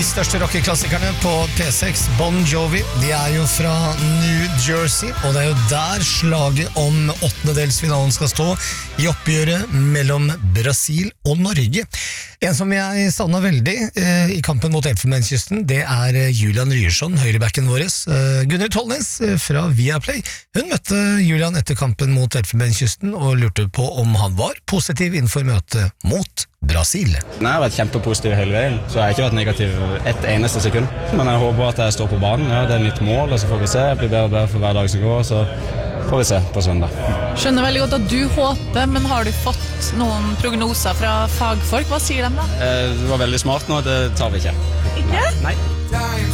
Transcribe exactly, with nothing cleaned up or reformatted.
største rockeklassikerne på P seks, Bon Jovi. De er jo fra New Jersey, og det er jo der slaget om åttendedelsfinalen skal stå i oppgjøret mellom Brasil og Norge. En som jeg savnet veldig eh, i kampen mot Elfenbenskysten, det er Julian Ryerson, høyrebacken vår. Eh, Gunnhild Tollnes eh, fra Viaplay. Hun møtte Julian etter kampen mot Elfenbenskysten og lurte på om han var positiv innenfor møtet mot Brasil. Jeg har vært kjempepositiv hele veien, så jeg har ikke vært negativ ett eneste sekund. Men jeg håper at jeg står på banen, ja, det er mitt mål, og så får vi se. Jeg blir bedre og bedre for hver dag som går, så får vi se på søndag. Skjønner veldig godt at du håper, men har du fått noen prognoser fra fagfolk? Hva sier de da? Det var veldig smart nå, det tar vi ikke. Ikke? Nei.